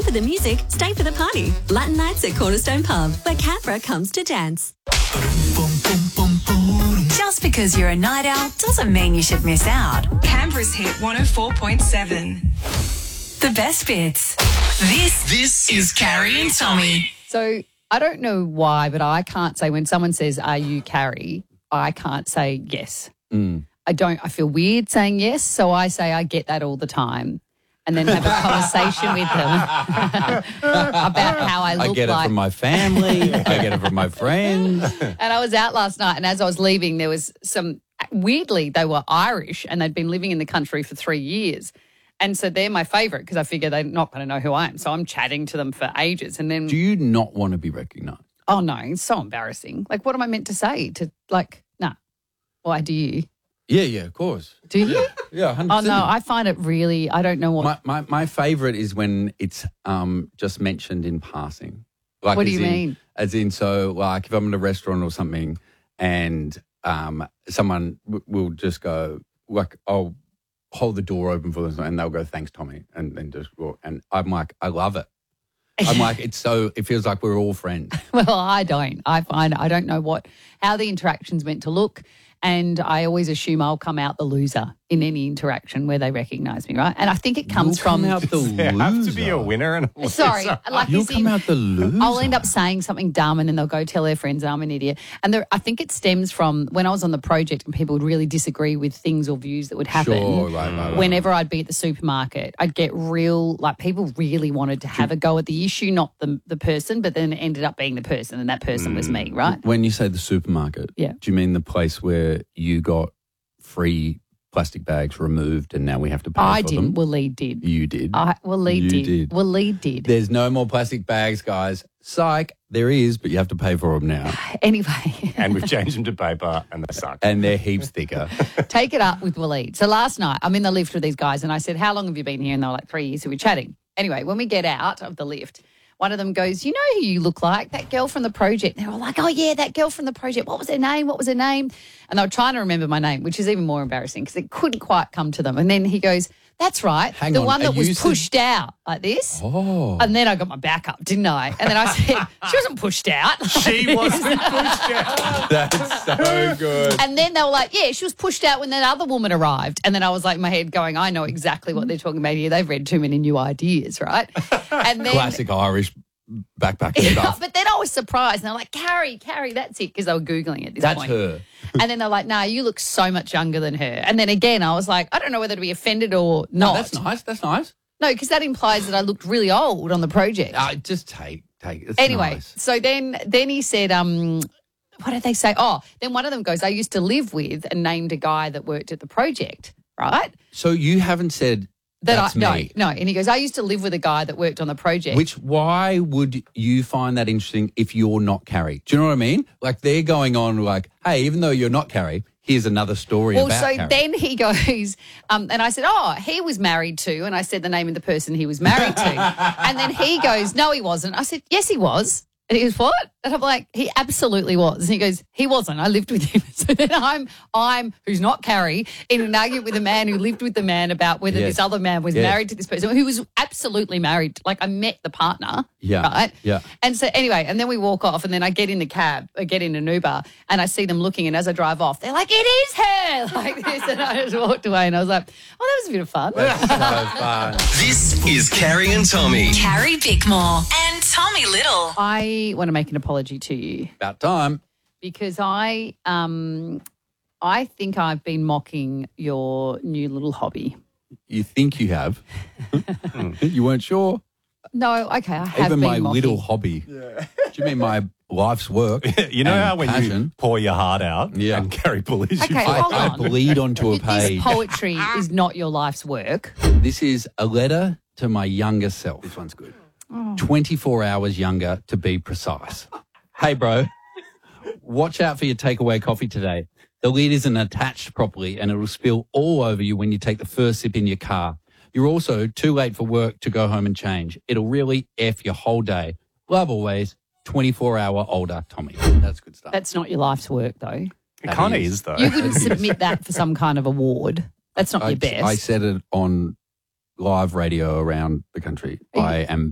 for the music, stay for the party. Latin Nights at Cornerstone Pub, where Canberra comes to dance. Just because you're a night owl doesn't mean you should miss out. Canberra's hit 104.7. The best bits. This is Carrie and Tommy. So I don't know why, but I can't say when someone says, "Are you Carrie?" I can't say yes. I feel weird saying yes, so I say I get that all the time. And then have a conversation with them about how I look like. I get it from my family. I get it from my friends. And I was out last night, and as I was leaving, there was some, weirdly, they were Irish and they'd been living in the country for 3 years. And so they're my favourite because I figure they're not going to know who I am. So I'm chatting to them for ages. And then, do you not want to be recognised? Oh, no, it's so embarrassing. Like, what am I meant to say? Nah. Why do you? Yeah, of course. Do you? Yeah, 100%. Oh, no, I find it really, I don't know what. My favourite is when it's just mentioned in passing. Like, what do you mean? As in, so like if I'm in a restaurant or something and someone will just go, like, I'll hold the door open for them and they'll go, "Thanks, Tommy," and then just walk. And I'm like, I love it. I'm like, it feels like we're all friends. Well, I don't. I don't know how the interaction's meant to look. And I always assume I'll come out the loser in any interaction where they recognise me, right? And I think it comes from... Come out the loser. You have to be a winner and a loser. Sorry. Like You'll come out the loser. I'll end up saying something dumb and then they'll go tell their friends I'm an idiot. And I think it stems from when I was on the project and people would really disagree with things or views that would happen. Sure, right. Whenever I'd be at the supermarket, I'd get people really wanted to have a go at the issue, not the person, but then it ended up being the person and that person was me, right? When you say the supermarket, yeah, do you mean the place where you got free plastic bags removed and now we have to pay for them? I didn't. Waleed did. You did. Waleed did. Waleed did. There's no more plastic bags, guys. Psych. There is, but you have to pay for them now. Anyway. And we've changed them to paper and they suck. And they're heaps thicker. Take it up with Waleed. So last night I'm in the lift with these guys and I said, "How long have you been here?" And they were like, 3 years. So we're chatting. Anyway, when we get out of the lift, one of them goes, "You know who you look like? That girl from the project." And they were like, "Oh, yeah, that girl from the project. What was her name? What was her name?" And they were trying to remember my name, which is even more embarrassing because it couldn't quite come to them. And then he goes, "That's right. Hang the on, one that was you said- pushed out like this." Oh. And then I got my back up, didn't I? And then I said, "She wasn't pushed out." She wasn't pushed out. That's so good. And then they were like, "Yeah, she was pushed out when that other woman arrived." And then I was like, in my head going, I know exactly what they're talking about here. They've read too many new ideas, right? And then Classic Irish backpacking stuff. But then I was surprised. And they're like, Carrie, that's it, because they were Googling at this That's point. her. And then they're like, "Nah, you look so much younger than her." And then again, I was like, I don't know whether to be offended or not. No, that's nice. No, because that implies that I looked really old on the project. Just take it. It's Anyway, nice. so then he said, what did they say? Oh, then one of them goes, "I used to live with," and named a guy that worked at the project, right? So you haven't said that's me. No. And he goes, "I used to live with a guy that worked on the project." Why would you find that interesting if you're not Carrie? Do you know what I mean? Like they're going on like, "Hey, even though you're not Carrie, here's another story about Carrie." So then he goes, and I said, "Oh, he was married to," and I said the name of the person he was married to. And then he goes, "No, he wasn't." I said, "Yes, he was." And he goes, "What?" And I'm like, "He absolutely was." And he goes, "He wasn't. I lived with him." So then I'm who's not Carrie, in an argument with a man who lived with the man about whether this other man was married to this person who was absolutely married. Like I met the partner. Yeah. Right? Yeah. And so anyway, and then we walk off and then I get in the cab, I get in an Uber and I see them looking, and as I drive off, they're like, "It is her!" Like this. And I just walked away and I was like, "Oh, that was a bit of fun." That's so fun. This is Carrie and Tommy. Carrie Bickmore and Tommy Little. I want to make an apology to you About time. because I think I've been mocking your new little hobby. You think you have? You weren't sure? No, okay, I have Even been my mocking. little hobby. Yeah. Do you mean my life's work? You know and how when you passion? pour your heart out Yeah. and Carrie bullies you? Okay, hold I on. bleed onto a This page. poetry is not your life's work. This is a letter to my younger self. This one's good. 24 hours younger, to be precise. Hey, bro, watch out for your takeaway coffee today. The lid isn't attached properly and it'll spill all over you when you take the first sip in your car. You're also too late for work to go home and change. It'll really F your whole day. Love always, 24-hour older Tommy. That's good stuff. That's not your life's work, though. It kind of is, though. You wouldn't submit that for some kind of award. That's not your best. I said it on live radio around the country. I am